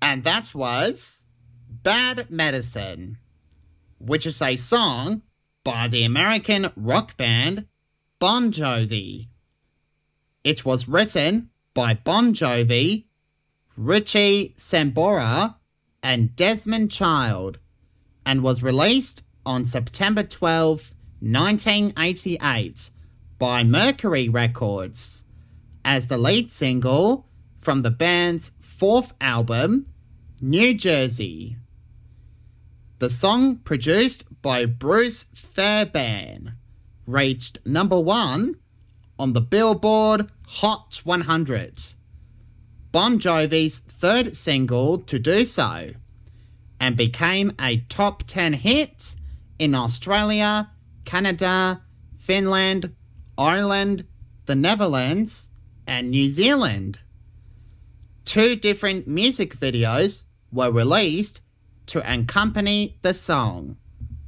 And that was Bad Medicine, which is a song by the American rock band Bon Jovi. It was written by Bon Jovi, Richie Sambora, and Desmond Child, and was released on September 12, 1988 by Mercury Records as the lead single from the band's fourth album, New Jersey. The song, produced by Bruce Fairbairn, reached number 1 on the Billboard Hot 100, Bon Jovi's third single to do so, and became a top 10 hit in Australia, Canada, Finland, Ireland, the Netherlands, and New Zealand. 2 different music videos were released to accompany the song.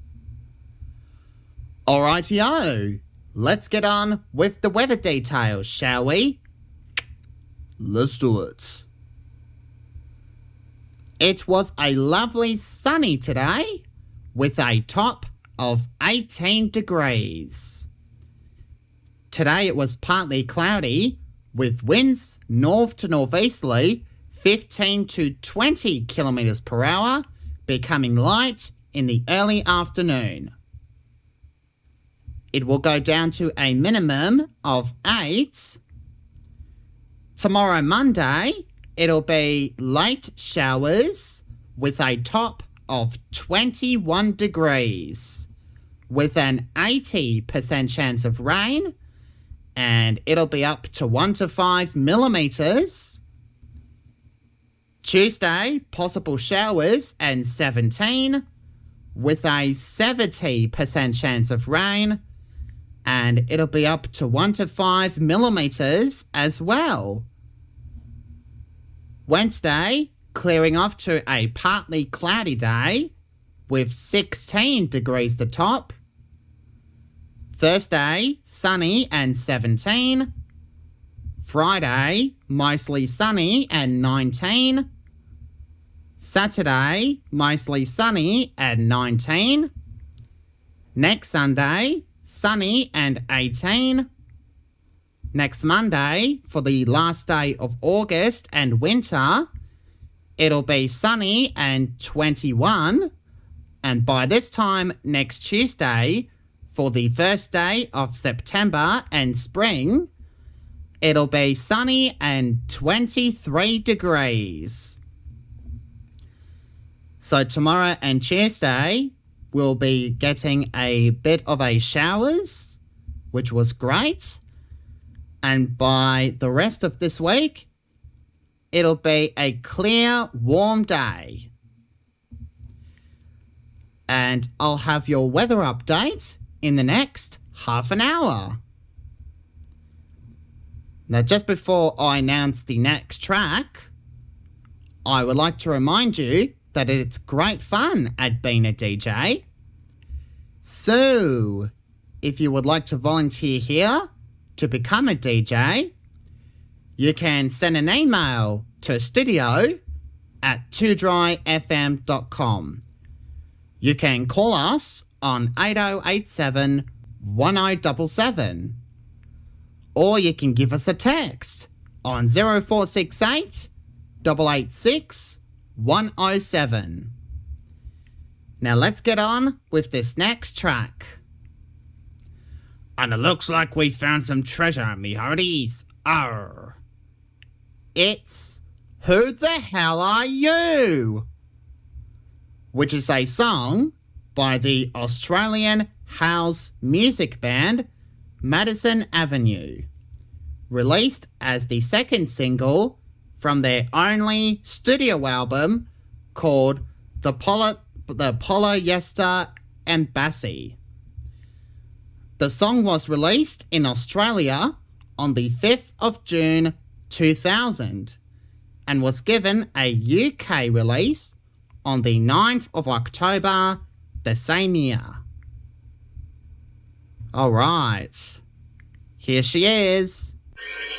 Alrighty-o, let's get on with the weather details, shall we? Let's do it. It was a lovely sunny today with a top of 18 degrees. Today it was partly cloudy with winds north to northeasterly 15 to 20 kilometers per hour, becoming light in the early afternoon. It will go down to a minimum of 8. Tomorrow, Monday, it'll be late showers with a top of 21 degrees with an 80% chance of rain, and it'll be up to 1 to 5 millimeters. Tuesday, possible showers and 17 with a 70% chance of rain, and it'll be up to 1 to 5 millimeters as well. Wednesday, clearing off to a partly cloudy day with 16 degrees to top. Thursday, sunny and 17. Friday, mostly sunny and 19. Saturday, mostly sunny and 19. Next Sunday, sunny and 18. Next Monday, for the last day of August and winter, it'll be sunny and 21. And by this time next Tuesday, for the first day of September and spring, it'll be sunny and 23 degrees. So tomorrow and Tuesday, we'll be getting a bit of a showers, which was great. And by the rest of this week, it'll be a clear, warm day. And I'll have your weather update in the next half an hour. Now, just before I announce the next track, I would like to remind you that it's great fun at being a DJ. So, if you would like to volunteer here to become a DJ, you can send an email to studio@twodryfm.com. You can call us on 8087 1077, or you can give us a text on 0468 886 107. Now let's get on with this next track. And it looks like we found some treasure, me hearties. Arr. It's Who the Hell Are You? Which is a song by the Australian house music band Madison Avenue, released as the second single from their only studio album called The Polyester Embassy. The song was released in Australia on the 5th of June 2000 and was given a UK release on the 9th of October the same year. Alright, here she is.